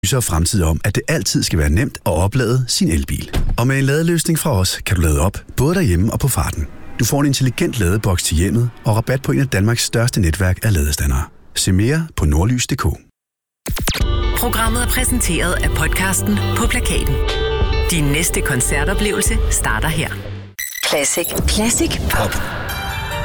og fremtid om, at det altid skal være nemt at oplade sin elbil. Og med en ladeløsning fra os, kan du lade op, både derhjemme og på farten. Du får en intelligent ladeboks til hjemmet og rabat på en af Danmarks største netværk af ladestandere. Se mere på nordlys.dk. Programmet er præsenteret af podcasten På Plakaten. Din næste koncertoplevelse starter her. Classic. Classic Pop.